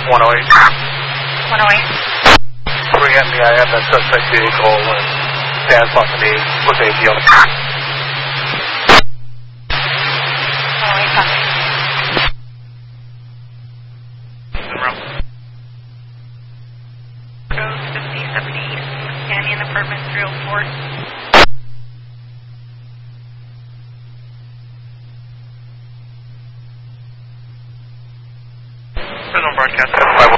108. 108. Bring in the IM that suspect vehicle and stands on the knee with AT on the 108, copy. Goes 5070 Canyon Apartment 304. There's no broadcast.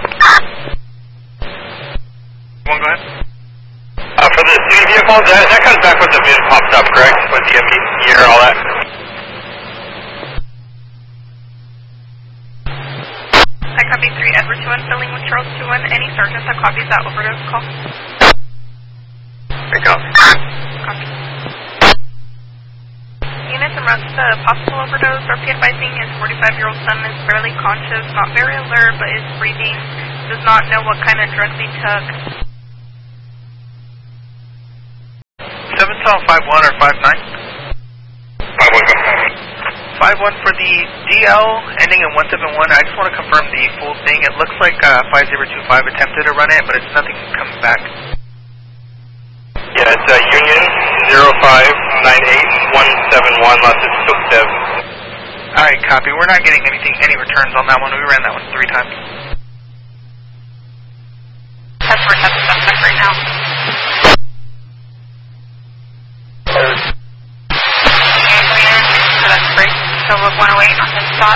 1, go ahead. For the city vehicle, that comes back with the VIN pops up, correct? With the year and all that? I copy 3 Edward 21 filling with Charles 21. Any sergeant that copies that overdose call? There you go. Copy. Units en route to the possible overdose. RP advising his 45-year-old son is barely conscious, not very alert, but is breathing. Does not know what kind of drugs he took. 751 or 59? 51 for the DL ending in 171. I just want to confirm the full thing. It looks like 5025 attempted to run it, but it's nothing coming back. Yeah, it's Union 0598171, last is 7. Alright, copy. We're not getting any returns on that one. We ran that one 3 times. That's for suspect right now. So that's great. So with 108 on the spot,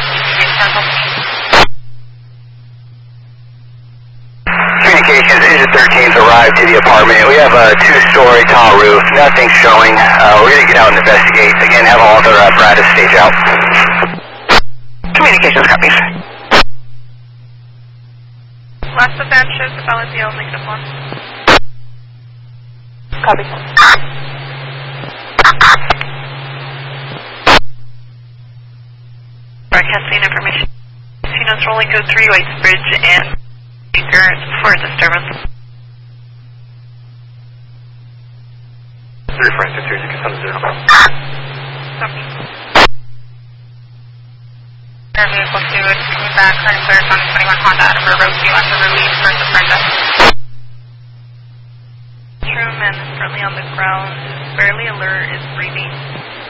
Communications, Engine 13's arrived to the apartment. We have a 2-story tall roof, nothing showing. We're going to get out and investigate. Again, have all other apparatus stage out. Communications copies. last event shows the LSL negative 1. Copy. Broadcasting information. Casinos rolling code 3 Whites Bridge and Baker for disturbance. 3 Francis here, you can send a 0. Copy. Air vehicle 2 is coming back, current clear on 21 Honda out of Road 2 on the release for the Brenda. Truman is currently on the ground, is barely alert, is breathing.